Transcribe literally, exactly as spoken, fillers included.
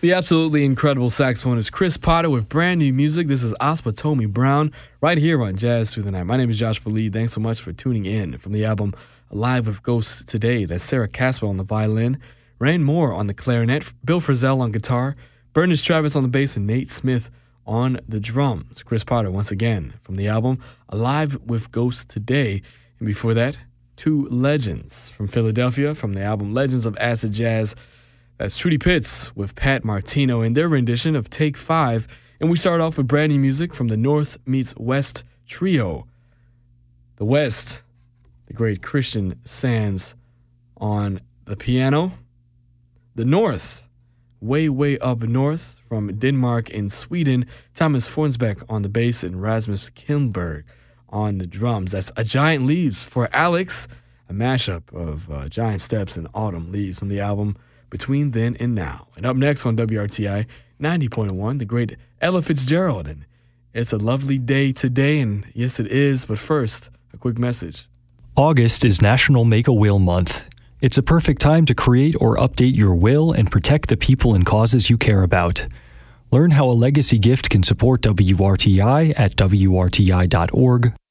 The absolutely incredible saxophonist Chris Potter with brand new music. This is Ospatomi Brown right here on Jazz Through the Night. My name is Joshua Lee. Thanks so much for tuning in. From the album Alive with Ghosts Today, that's Sarah Caswell on the violin, Rand Moore on the clarinet, Bill Frisell on guitar, Bernice Travis on the bass, and Nate Smith on the drums. Chris Potter once again from the album Alive with Ghosts Today. And before that, two legends from Philadelphia from the album Legends of Acid Jazz. That's Trudy Pitts with Pat Martino in their rendition of Take Five. And we start off with brand new music from the North Meets West trio. The West, the great Christian Sands on the piano. The North, way, way up north from Denmark and Sweden, Thomas Forsbeck on the bass and Rasmus Kilnberg on the drums. That's A Giant Leaves for Alex, a mashup of uh, Giant Steps and Autumn Leaves from the album Between Then and Now. And up next on W R T I ninety point one, the great Ella Fitzgerald. And it's a lovely day today, and yes, it is. But first, a quick message. August is National Make-A-Will Month. It's a perfect time to create or update your will and protect the people and causes you care about. Learn how a legacy gift can support W R T I at W R T I dot org